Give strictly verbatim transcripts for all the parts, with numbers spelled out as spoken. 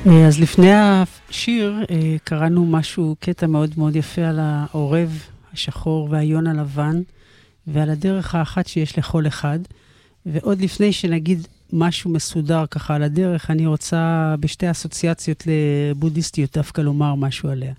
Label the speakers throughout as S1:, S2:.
S1: אז לפני השיר קראנו משהו, קטע מאוד מאוד יפה על העורב השחור והיון הלבן, ועל הדרך האחת שיש לכל אחד. ועוד לפני שנגיד משהו מסודר ככה על הדרך, אני רוצה בשתי אסוציאציות לבודהיסטיות דווקא לומר משהו עליה.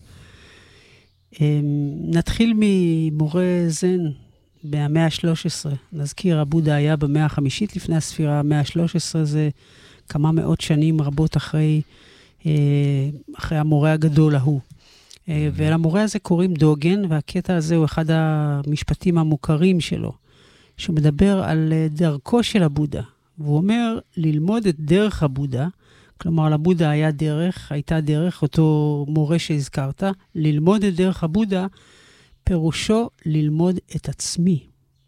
S1: נתחיל ממורה זן במאה ה-שלוש עשרה. נזכיר, הבודה היה במאה החמישית לפני הספירה, המאה ה-שלוש עשרה זה כמה מאות שנים רבות אחרי, אחרי המורה הגדול ההוא. ולמורה הזה קוראים דוגן, והקטע הזה הוא אחד המשפטים המוכרים שלו, שהוא מדבר על דרכו של הבודה. והוא אומר, ללמוד את דרך הבודה, כלומר, לבודה היה דרך, הייתה דרך, אותו מורה שהזכרת, ללמוד את דרך הבודה, פירושו ללמוד את עצמי.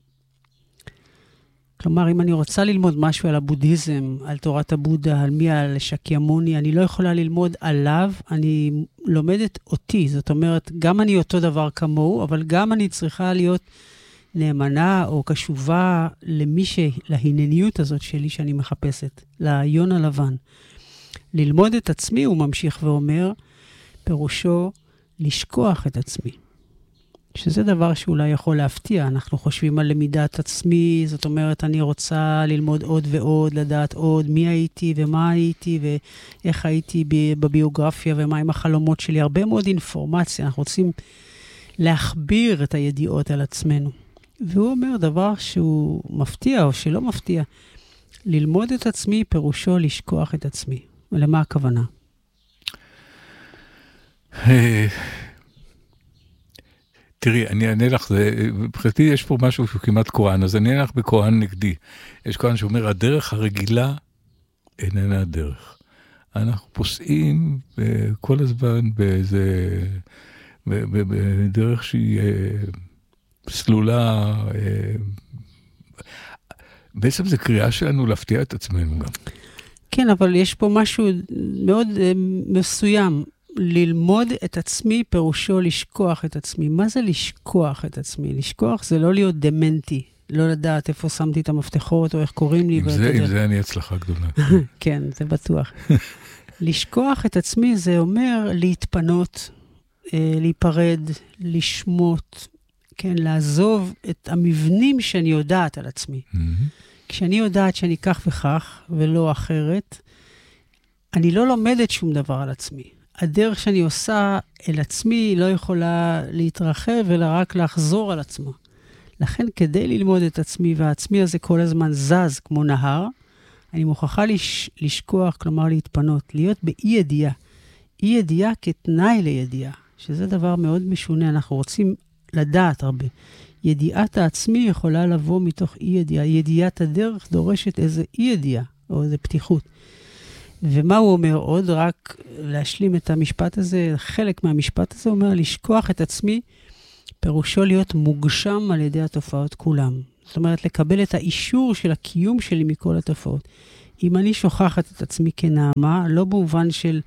S1: כלומר, אם אני רוצה ללמוד משהו על הבודהיזם, על תורת הבודה, על מי, על שקימוני, אני לא יכולה ללמוד עליו, אני לומדת אותי. זאת אומרת, גם אני אותו דבר כמוהו, אבל גם אני צריכה להיות נאמנה או קשובה למי ש... להינניות הזאת שלי שאני מחפשת, ליון הלבן. ללמוד את עצמי, הוא ממשיך ואומר, פירושו לשכוח את עצמי. שזה דבר שאולי יכול להפתיע. אנחנו חושבים על למידת עצמי, זאת אומרת, אני רוצה ללמוד עוד ועוד, לדעת עוד מי הייתי ומה הייתי ואיך הייתי בביוגרפיה ומה עם החלומות שלי. הרבה מאוד אינפורמציה. אנחנו רוצים להכביר את הידיעות על עצמנו. והוא אומר דבר שהוא מפתיע או שלא מפתיע. ללמוד את עצמי פירושו לשכוח את עצמי. ולמה הכוונה?
S2: תראי, אני אענה לך, מבחינתי יש פה משהו שהוא כמעט קוראן, אז אני אענה לך בקוראן נגדי. יש קוראן שאומר, הדרך הרגילה איננה הדרך. אנחנו פוסעים כל הזמן באיזה, בדרך שהיא סלולה, בעצם זה קריאה שלנו להפתיע את עצמנו גם.
S1: כן, אבל יש פה משהו מאוד מסוים. ללמוד את עצמי פירושו לשכוח את עצמי. מה זה לשכוח את עצמי? לשכוח זה לא להיות דמנטי, לא לדעת איפה שמתי את המפתחות או איך קוראים לי.
S2: עם זה, עם זה אני הצלחה גדולה.
S1: כן, זה בטוח. לשכוח את עצמי זה אומר להתפנות, להיפרד, לשמות, כן, לעזוב את המבנים שאני יודעת על עצמי. כשאני יודעת שאני כך וכך ולא אחרת, אני לא לומדת שום דבר על עצמי. הדרך שאני עושה אל עצמי לא יכולה להתרחב, אלא רק לחזור על עצמה. לכן, כדי ללמוד את עצמי, והעצמי הזה כל הזמן זז כמו נהר, אני מוכרחה לש, לשכוח, כלומר להתפנות, להיות באי ידיעה. אי ידיעה כתנאי לידיעה, שזה דבר מאוד משונה. אנחנו רוצים לדעת הרבה. ידיעת העצמי יכולה לבוא מתוך אי ידיעה. ידיעת הדרך דורשת איזה אי ידיעה, או איזה פתיחות. ומה הוא אומר עוד? רק להשלים את המשפט הזה, חלק מהמשפט הזה אומר, לשכוח את עצמי, פירושו להיות מוגשם על ידי התופעות כולם. זאת אומרת, לקבל את האישור של הקיום שלי מכל התופעות. אם אני שוכחת את עצמי כנעמה, לא במובן של,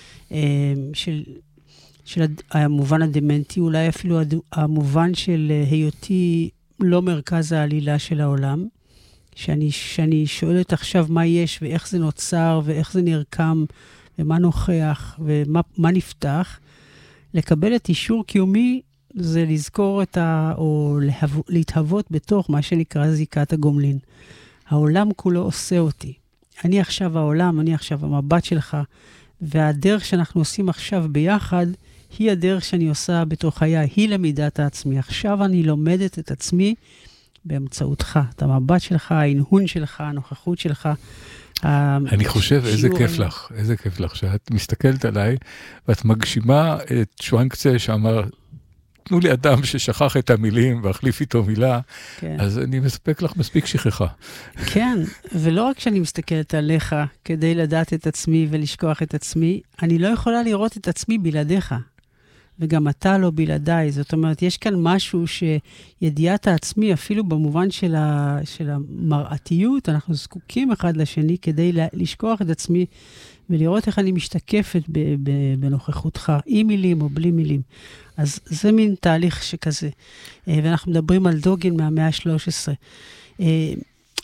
S1: של, של המובן הדמנטי, אולי אפילו המובן של היותי לא מרכז העלילה של העולם, שאני, שאני שואלת עכשיו מה יש ואיך זה נוצר ואיך זה נרקם ומה נוכח ומה מה נפתח. לקבל את אישור קיומי זה לזכור את ה... או להב, להתהוות בתוך מה שנקרא זיקת הגומלין. העולם כולו עושה אותי. אני עכשיו העולם, אני עכשיו המבט שלך, והדרך שאנחנו עושים עכשיו ביחד היא הדרך שאני עושה בתוך חיי, היא למידת העצמי. עכשיו אני לומדת את עצמי באמצעותך, את המבט שלך, ההנהון שלך, הנוכחות שלך.
S2: אני חושב, איזה כיף לך, איזה כיף לך, שאת מסתכלת עליי, ואת מגשימה את שוואנג-צה שאמר, תנו לי אדם ששכח את המילים, והחליף איתו מילה, אז אני מספק לך מספיק שכחה.
S1: כן, ולא רק שאני מסתכלת עליך, כדי לדעת את עצמי ולשכוח את עצמי, אני לא יכולה לראות את עצמי בלעדיך. וגם אתה לא בלעדיי. זאת אומרת, יש כאן משהו שידיעת העצמי, אפילו במובן של, ה, של המראתיות, אנחנו זקוקים אחד לשני כדי לשכוח את עצמי, ולראות איך אני משתקפת ב, ב, בנוכחותך, עם מילים או בלי מילים. אז זה מין תהליך שכזה. ואנחנו מדברים על דוגן מהמאה ה-שלוש עשרה.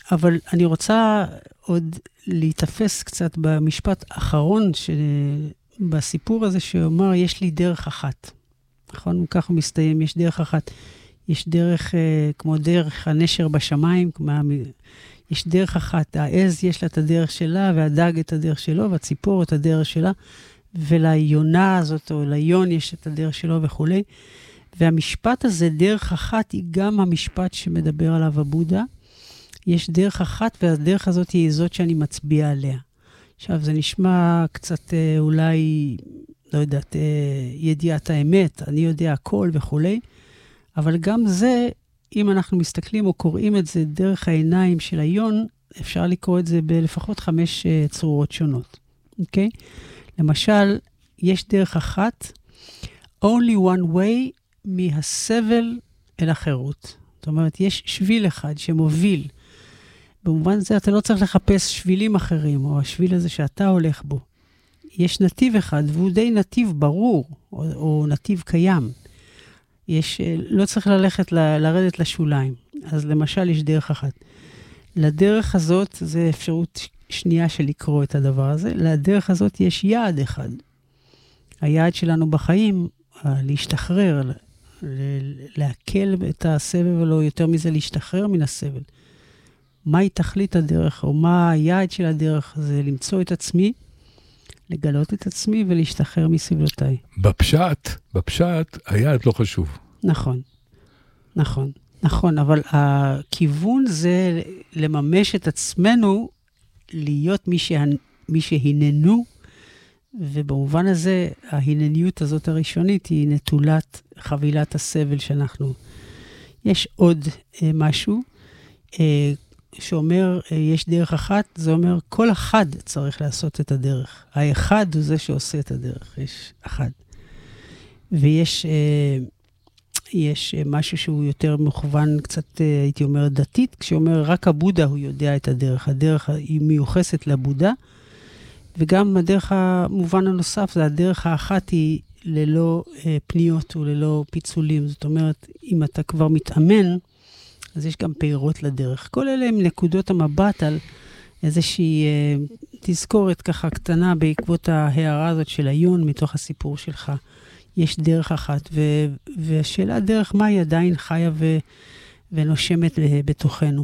S1: אבל אני רוצה עוד להתאפס קצת במשפט האחרון בסיפור הזה, שאומר, יש לי דרך אחת. נכון? וכך הוא מסתיים, יש דרך אחת. יש דרך, כמו דרך הנשר בשמיים, כמו... יש דרך אחת. העז יש לה את הדרך שלה, והדג את הדרך שלו, והציפור את הדרך שלה, וליונה הזאת, או ליון יש את הדרך שלו וכו'. והמשפט הזה, דרך אחת, היא גם המשפט שמדבר עליו הבודה. יש דרך אחת, והדרך הזאת היא זאת שאני מצביע עליה. עכשיו, זה נשמע קצת אולי, לא יודעת, ידיעת האמת, אני יודע הכל וכו'. אבל גם זה, אם אנחנו מסתכלים או קוראים את זה דרך העיניים של היון, אפשר לקרוא את זה בלפחות חמש צורות שונות. אוקיי? למשל, יש דרך אחת, only one way מהסבל אל החירות. זאת אומרת, יש שביל אחד שמוביל. במובן זה אתה לא צריך לחפש שבילים אחרים, או השביל הזה שאתה הולך בו. יש נתיב אחד, והוא די נתיב ברור, או, או נתיב קיים. יש, לא צריך ללכת, ל, לרדת לשוליים. אז למשל, יש דרך אחת. לדרך הזאת, זו אפשרות שנייה של לקרוא את הדבר הזה, לדרך הזאת יש יעד אחד. היעד שלנו בחיים, להשתחרר, להקל את הסבל, ולא יותר מזה להשתחרר מן הסבל. מהי תכלית הדרך, או מה היעד של הדרך, זה למצוא את עצמי, לגלות את עצמי ולהשתחרר מסבלותיי.
S2: בפשט, בפשט, היעד לא חשוב.
S1: נכון, נכון, נכון, אבל הכיוון זה לממש את עצמנו, להיות מי, שה, מי שהיננו, ובמובן הזה, ההינניות הזאת הראשונית היא נטולת חבילת הסבל שאנחנו. יש עוד אה, משהו אה, שאומר, אה, יש דרך אחת, זה אומר, כל אחד צריך לעשות את הדרך. האחד הוא זה שעושה את הדרך, יש אחד. ויש אה, יש אה, משהו שהוא יותר מכוון, קצת, אה, הייתי אומר, דתית, כשאומר, רק הבודה הוא יודע את הדרך. הדרך היא מיוחסת לבודה, וגם הדרך המובן הנוסף, זה הדרך האחת היא ללא אה, פניות וללא פיצולים. זאת אומרת, אם אתה כבר מתאמן, אז יש גם פירות לדרך. כל אלה הם נקודות המבט על איזושהי אה, תזכורת ככה קטנה בעקבות ההערה הזאת של היון מתוך הסיפור שלך. יש דרך אחת, ו- והשאלה דרך מה היא עדיין חיה ו- ונושמת בתוכנו.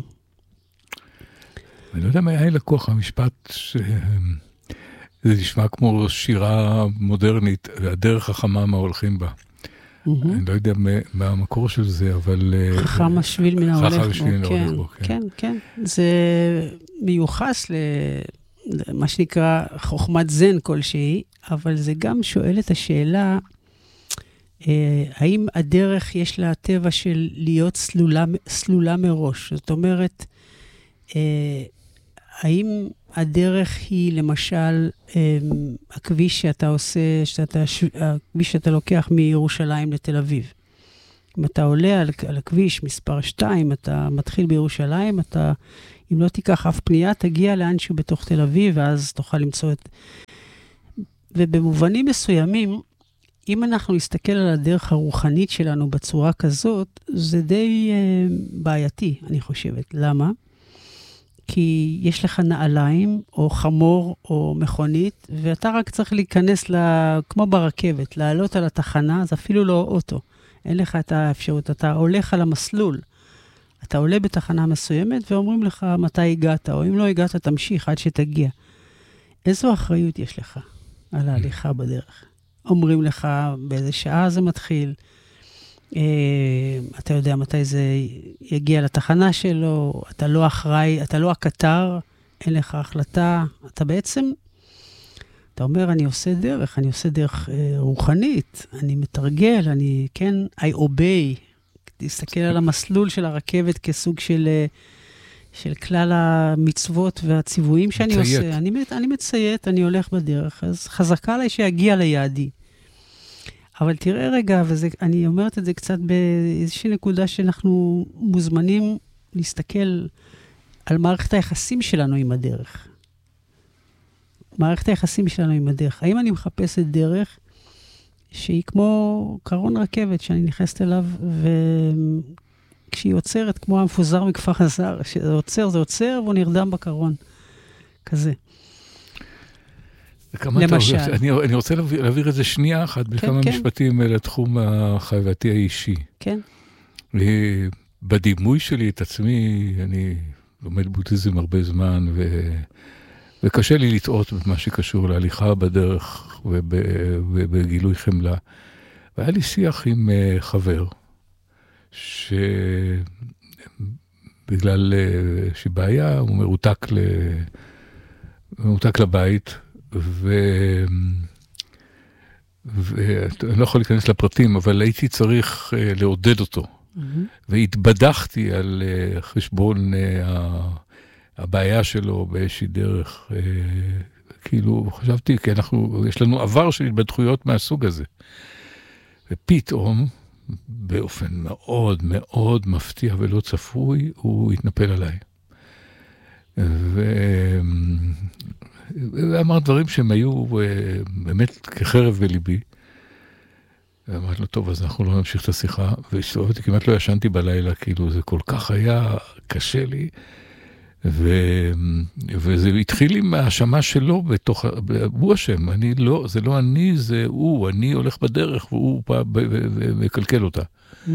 S2: אני לא יודע מה היה לקוח המשפט ש... זה נשמע כמו שירה מודרנית, הדרך החמה מה הולכים בה. אני לא יודע מה המקור של זה, אבל...
S1: חכם השביל מן ההולך בו.
S2: חכם השביל מן ההולך בו,
S1: כן. כן, כן. זה מיוחס למה שנקרא חוכמת זן כלשהי, אבל זה גם שואל את השאלה, האם הדרך יש לה טבע של להיות סלולה, סלולה מראש? זאת אומרת, האם הדרך היא למשל הכביש שאתה עושה, שאתה, הכביש שאתה לוקח מירושלים לתל אביב. אם אתה עולה על, על הכביש מספר שתיים, אתה מתחיל בירושלים, אתה, אם לא תיקח אף פנייה, תגיע לאנשהו בתוך תל אביב, ואז תוכל למצוא את... ובמובנים מסוימים, אם אנחנו נסתכל על הדרך הרוחנית שלנו בצורה כזאת, זה די uh, בעייתי, אני חושבת. למה? כי יש לך נעליים, או חמור, או מכונית, ואתה רק צריך להיכנס, לה, כמו ברכבת, לעלות על התחנה, זה אפילו לא אוטו. אין לך את האפשרות, אתה הולך על המסלול. אתה עולה בתחנה מסוימת, ואומרים לך מתי הגעת, או אם לא הגעת, תמשיך עד שתגיע. איזו אחריות יש לך על ההליכה בדרך? אומרים לך באיזה שעה זה מתחיל, אתה יודע מתי זה יגיע לתחנה שלו, אתה לא אחראי, אתה לא הקטר, אין לך החלטה, אתה בעצם, אתה אומר, אני עושה דרך, אני עושה דרך רוחנית, אני מתרגל, אני, כן, I obey, תסתכל על המסלול של הרכבת כסוג של, של כלל המצוות והציוויים שאני מציית. עושה. אני, אני מציית, אני הולך בדרך, אז חזקה עליי שיגיע ליעדי. אבל תראה רגע, ואני אומרת את זה קצת באיזושהי נקודה שאנחנו מוזמנים להסתכל על מערכת היחסים שלנו עם הדרך. מערכת היחסים שלנו עם הדרך. האם אני מחפשת דרך שהיא כמו קרון רכבת שאני נכנסת אליו, כשהיא עוצרת, כמו המפוזר מכפר חזר, שזה עוצר, זה עוצר, והוא נרדם בקרון. כזה.
S2: למשל. אני, אני רוצה להעביר, להעביר את זה שנייה אחת, בכמה
S1: כן,
S2: משפטים כן. לתחום החייבתי האישי.
S1: כן.
S2: בדימוי שלי את עצמי, אני לומד בודהיזם הרבה זמן, ו... וקשה לי לטעות במה שקשור להליכה בדרך וב... ובגילוי חמלה. והיה לי שיח עם uh, חבר, שבגלל uh, שבעיה הוא מרותק, ל... מרותק לבית, ו... ואני לא יכול להיכנס לפרטים, אבל הייתי צריך uh, לעודד אותו. Mm-hmm. והתבדחתי על uh, חשבון uh, הבעיה שלו באיזושהי דרך. Uh, כאילו, חשבתי, כי אנחנו, יש לנו עבר של התבדחויות מהסוג הזה. ופתאום, באופן מאוד מאוד מפתיע ולא צפוי, הוא התנפל עליי. ואמר דברים שהם היו באמת כחרב בליבי. ואמרתי לו, טוב, אז אנחנו לא נמשיך את השיחה. והסתובבתי, כמעט לא ישנתי בלילה, כאילו זה כל כך היה קשה לי. ו... וזה התחיל עם ההאשמה שלו בתוך, הוא השם, אני לא, זה לא אני, זה הוא, אני הולך בדרך והוא בא ומקלקל אותה. Mm.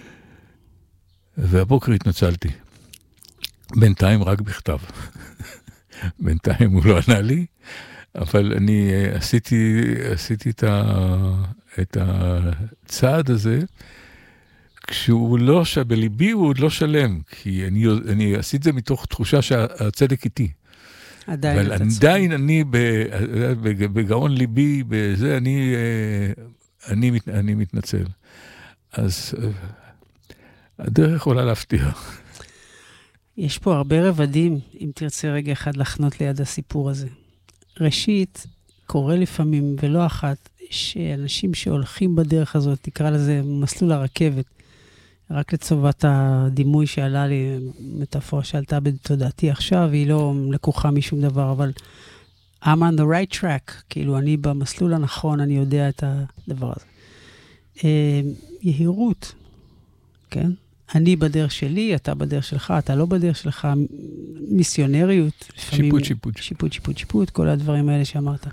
S2: והבוקר התנצלתי. בינתיים רק בכתב. בינתיים הוא לא ענה לי, אבל אני עשיתי, עשיתי את, ה... את הצעד הזה, כשהוא לא, בליבי הוא עוד לא שלם, כי אני, אני עשיתי זה מתוך תחושה שהצדק איתי.
S1: עדיין.
S2: אבל עדיין אני, בגאון ליבי, בזה, אני, אני, אני מתנצל. אז הדרך יכולה להפתיע.
S1: יש פה הרבה רבדים, אם תרצה רגע אחד לחנות ליד הסיפור הזה. ראשית, קורה לפעמים ולא אחת, שאנשים שהולכים בדרך הזאת, תקרא לזה מסלול הרכבת, רק לצובת הדימוי שעלה לי, מטאפורה שעלתה בתודעתי עכשיו, היא לא לקוחה משום דבר, אבל I'm on the right track, כאילו אני במסלול הנכון, אני יודע את הדבר הזה. יהירות, כן? אני בדרך שלי, אתה בדרך שלך, אתה לא בדרך שלך, מיסיונריות.
S2: שיפוט, שיפוט.
S1: שיפוט, שיפוט, שיפוט, כל הדברים האלה שאמרת.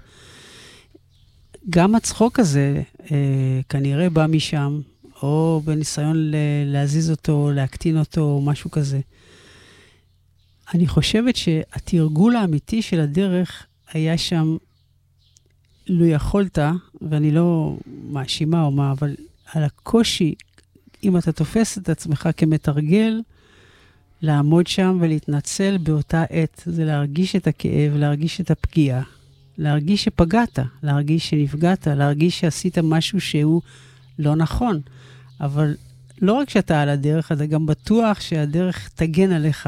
S1: גם הצחוק הזה כנראה בא משם, או בניסיון להזיז אותו, להקטין אותו, או משהו כזה. אני חושבת שהתרגול האמיתי של הדרך היה שם, לא יכולת, ואני לא מאשימה או מה, אבל על הקושי, אם אתה תופס את עצמך כמתרגל, לעמוד שם ולהתנצל באותה עת, זה להרגיש את הכאב, להרגיש את הפגיעה, להרגיש שפגעת, להרגיש שנפגעת, להרגיש שעשית משהו שהוא לא נכון. אבל לא רק שאתה על הדרך, אתה גם בטוח שהדרך תגן עליך,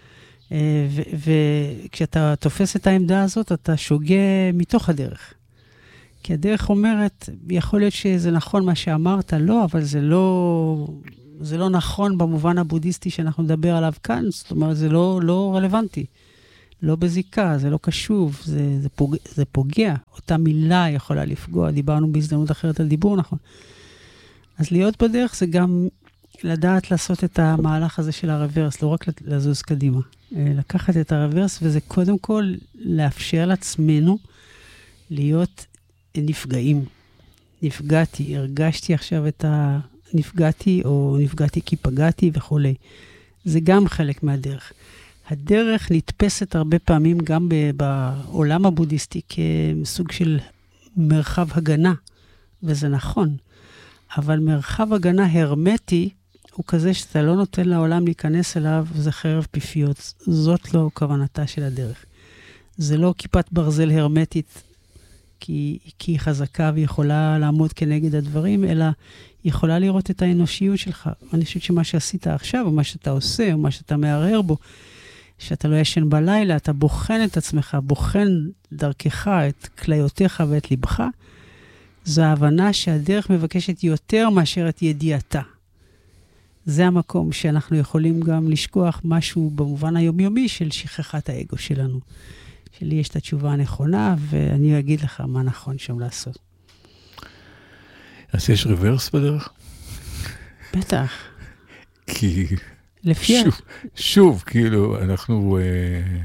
S1: וכשאתה תופס את העמדה הזאת, אתה שוגע מתוך הדרך. כי הדרך אומרת, יכול להיות שזה נכון מה שאמרת, לא, אבל זה לא, זה לא נכון במובן הבודהיסטי שאנחנו נדבר עליו כאן, זאת אומרת, זה לא, לא רלוונטי. לא בזיקה, זה לא קשוב, זה, זה, פוג, זה פוגע. אותה מילה יכולה לפגוע, דיברנו בהזדמנות אחרת על דיבור, נכון. אז להיות בדרך זה גם לדעת לעשות את המהלך הזה של הרוורס, לא רק לזוז קדימה. לקחת את הרוורס, וזה קודם כל לאפשר לעצמנו להיות נפגעים. נפגעתי, הרגשתי עכשיו את ה... נפגעתי, או נפגעתי כי פגעתי וכו'. זה גם חלק מהדרך. הדרך נתפסת הרבה פעמים גם בעולם הבודהיסטי כסוג של מרחב הגנה, וזה נכון. אבל מרחב הגנה הרמטי הוא כזה שאתה לא נותן לעולם להיכנס אליו, וזה חרב פיפיות. זאת לא כוונתה של הדרך. זה לא כיפת ברזל הרמטית, כי, כי היא חזקה ויכולה לעמוד כנגד הדברים, אלא היא יכולה לראות את האנושיות שלך. אני חושבת שמה שעשית עכשיו, או מה שאתה עושה, או מה שאתה מערער בו, שאתה לא ישן בלילה, אתה בוחן את עצמך, בוחן דרכך, את כליותיך ואת לבך, זו ההבנה שהדרך מבקשת יותר מאשר את ידיעתה. זה המקום שאנחנו יכולים גם לשכוח משהו במובן היומיומי של שכחת האגו שלנו. שלי יש את התשובה הנכונה, ואני אגיד לך מה נכון שם לעשות.
S2: אז יש ריברס בדרך?
S1: בטח.
S2: כי
S1: לפי...
S2: שוב, שוב, כאילו, אנחנו... אה,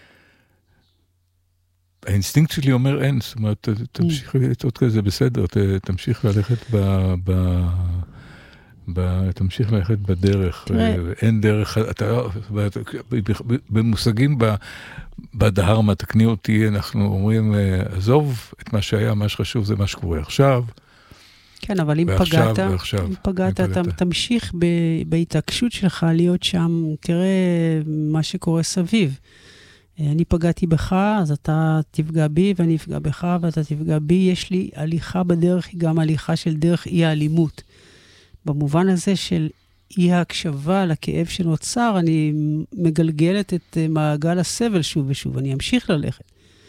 S2: האינסטינקט שלי אומר אין, זאת אומרת, תמשיך לצעות כזה, בסדר, תמשיך ללכת ב... ב... ב... תמשיך ללכת בדרך, אין דרך, אתה... במושגים בדהרמה, תקני אותי, אנחנו אומרים, עזוב את מה שהיה, מה שחשוב זה מה שקורה עכשיו.
S1: כן, אבל אם פגעת, אם פגעת, אתה תמשיך בהתעקשות שלך להיות שם, תראה מה שקורה סביב. אני פגעתי בך, אז אתה תפגע בי, ואני אפגע בך, ואתה תפגע בי. יש לי הליכה בדרך, היא גם הליכה של דרך אי האלימות. במובן הזה של אי ההקשבה לכאב שנוצר, אני מגלגלת את מעגל הסבל שוב ושוב, אני אמשיך ללכת.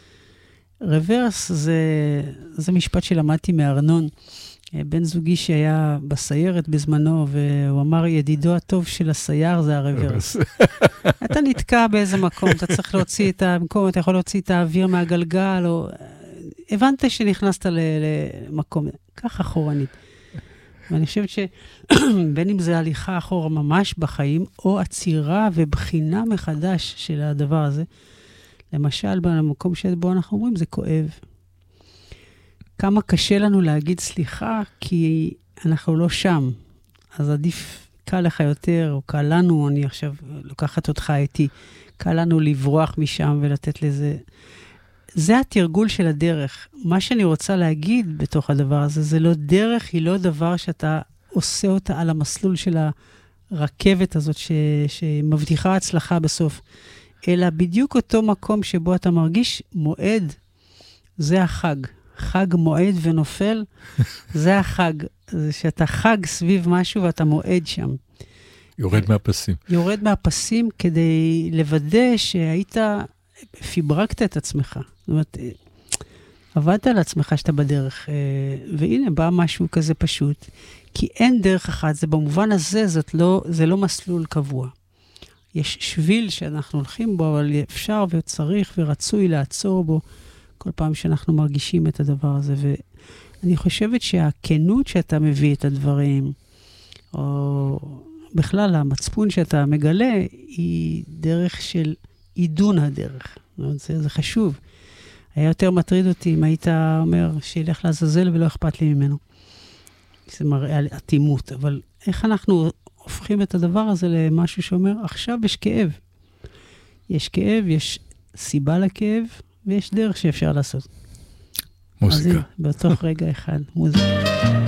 S1: רוורס זה, זה משפט שלמדתי מארנון, בן זוגי שהיה בסיירת בזמנו, והוא אמר, ידידו הטוב של הסייר זה הרוורס. אתה נתקע באיזה מקום, אתה צריך להוציא את המקום, אתה יכול להוציא את האוויר מהגלגל, או... הבנת שנכנסת למקום, כך אחורנית. ואני חושבת שבין אם זה הליכה אחורה ממש בחיים, או עצירה ובחינה מחדש של הדבר הזה, למשל, במקום שבו אנחנו אומרים, זה כואב. כמה קשה לנו להגיד סליחה, כי אנחנו לא שם. אז עדיף, קל לך יותר, או קל לנו, אני עכשיו לוקחת אותך איתי, קל לנו לברוח משם ולתת לזה. זה התרגול של הדרך. מה שאני רוצה להגיד בתוך הדבר הזה, זה לא דרך, היא לא דבר שאתה עושה אותה על המסלול של הרכבת הזאת, ש, שמבטיחה הצלחה בסוף, אלא בדיוק אותו מקום שבו אתה מרגיש מועד, זה החג. חג מועד ונופל, זה החג. זה שאתה חג סביב משהו ואתה מועד שם.
S2: יורד מהפסים. יורד
S1: מהפסים כדי לוודא שהיית, פיברקת את עצמך. זאת אומרת, עבדת על עצמך שאתה בדרך, והנה בא משהו כזה פשוט, כי אין דרך אחת, זה במובן הזה, זאת לא, זה לא מסלול קבוע. יש שביל שאנחנו הולכים בו, אבל אפשר וצריך ורצוי לעצור בו, כל פעם שאנחנו מרגישים את הדבר הזה, ואני חושבת שהכנות שאתה מביא את הדברים, או בכלל המצפון שאתה מגלה, היא דרך של עידון הדרך. זה, זה חשוב. היה יותר מטריד אותי אם היית אומר שילך לעזאזל ולא אכפת לי ממנו. זה מראה על אטימות, אבל איך אנחנו הופכים את הדבר הזה למשהו שאומר, עכשיו יש כאב. יש כאב, יש סיבה לכאב, ויש דרך שאפשר לעשות.
S2: מוזיקה.
S1: אז בתוך רגע אחד, מוזיקה.